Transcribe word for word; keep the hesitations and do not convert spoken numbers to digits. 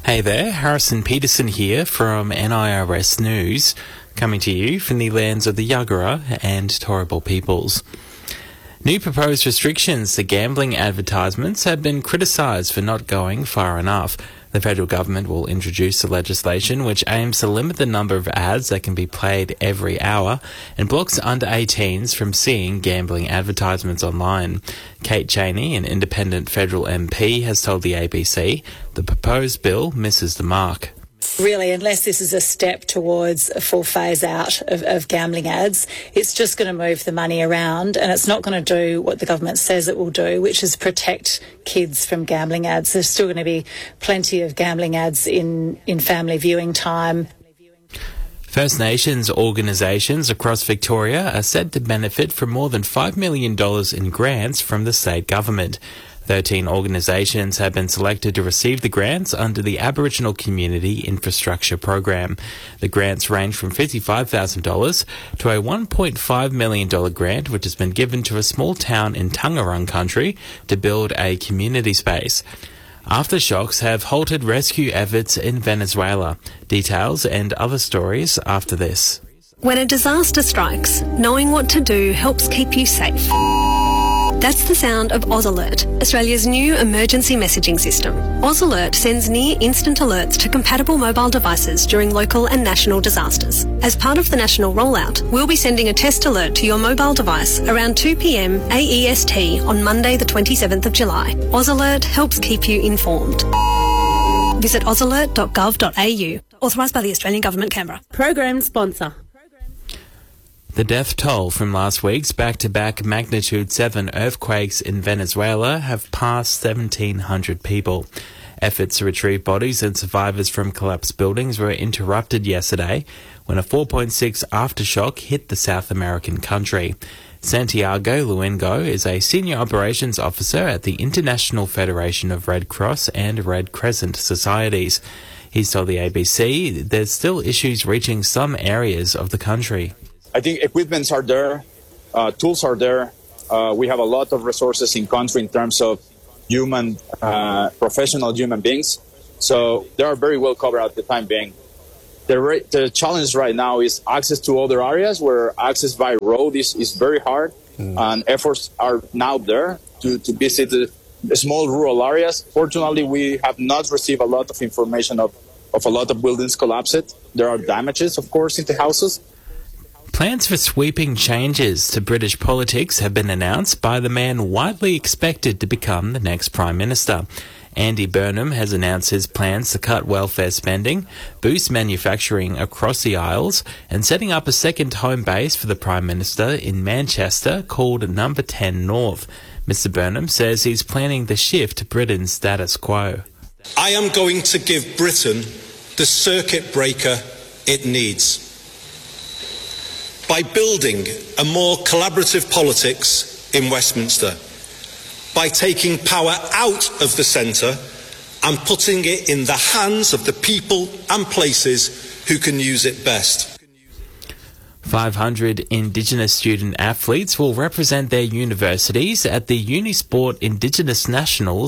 Hey there, Harrison Peterson here from N I R S News, coming to you from the lands of the Yagara and Turrbal peoples. New proposed restrictions to gambling advertisements have been criticised for not going far enough. The federal government will introduce the legislation which aims to limit the number of ads that can be played every hour and blocks under eighteens from seeing gambling advertisements online. Kate Cheney, an independent federal M P, has told the A B C the proposed bill misses the mark. Really, unless this is a step towards a full phase out of, of gambling ads, it's just going to move the money around and it's not going to do what the government says it will do, which is protect kids from gambling ads. There's still going to be plenty of gambling ads in, in family viewing time. First Nations organisations across Victoria are said to benefit from more than five million dollars in grants from the state government. Thirteen organisations have been selected to receive the grants under the Aboriginal Community Infrastructure Program. The grants range from fifty-five thousand dollars to a one point five million dollars grant which has been given to a small town in Tangerang country to build a community space. Aftershocks have halted rescue efforts in Venezuela. Details and other stories after this. When a disaster strikes, knowing what to do helps keep you safe. That's the sound of AusAlert, Australia's new emergency messaging system. AusAlert sends near-instant alerts to compatible mobile devices during local and national disasters. As part of the national rollout, we'll be sending a test alert to your mobile device around two p m A E S T on Monday the twenty-seventh of July. AusAlert helps keep you informed. Visit ausalert dot gov dot a u. Authorised by the Australian Government, Canberra. Program sponsor. The death toll from last week's back-to-back magnitude seven earthquakes in Venezuela have passed seventeen hundred people. Efforts to retrieve bodies and survivors from collapsed buildings were interrupted yesterday when a four point six aftershock hit the South American country. Santiago Luengo is a senior operations officer at the International Federation of Red Cross and Red Crescent Societies. He's told the A B C there's still issues reaching some areas of the country. I think equipments are there, uh, tools are there. Uh, we have a lot of resources in country in terms of human, uh, professional human beings. So they are very well covered at the time being. The, re- the challenge right now is access to other areas where access by road is, is very hard. Mm. And efforts are now there to, to visit the, the small rural areas. Fortunately, we have not received a lot of information of, of a lot of buildings collapsed. There are damages, of course, in the houses. Plans for sweeping changes to British politics have been announced by the man widely expected to become the next Prime Minister. Andy Burnham has announced his plans to cut welfare spending, boost manufacturing across the Isles, and setting up a second home base for the Prime Minister in Manchester called Number ten North. Mister Burnham says he's planning the shift to Britain's status quo. I am going to give Britain the circuit breaker it needs. By building a more collaborative politics in Westminster, by taking power out of the centre and putting it in the hands of the people and places who can use it best. five hundred Indigenous student athletes will represent their universities at the Unisport Indigenous Nationals